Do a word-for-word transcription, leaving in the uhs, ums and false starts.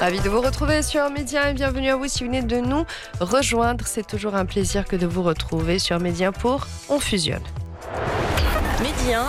Ravi de vous retrouver sur Média et bienvenue à vous si vous venez de nous rejoindre. C'est toujours un plaisir que de vous retrouver sur Média pour On Fusionne. Média,